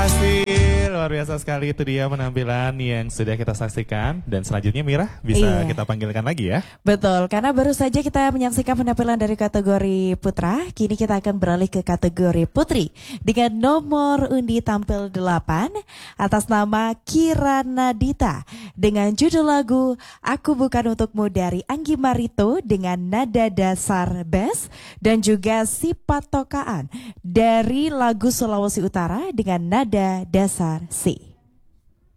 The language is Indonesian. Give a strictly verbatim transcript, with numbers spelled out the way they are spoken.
kasih, luar biasa sekali itu dia penampilan yang sudah kita saksikan. Dan selanjutnya Mira bisa Iya. kita panggilkan lagi ya. Betul, karena baru saja kita menyaksikan penampilan dari kategori putra, kini kita akan beralih ke kategori putri. Dengan nomor undi tampil delapan atas nama Kira Nadita dengan judul lagu Aku Bukan Untukmu dari Anggi Marito dengan nada dasar bass, dan juga Si Patokaan dari lagu Sulawesi Utara dengan nada dasar C.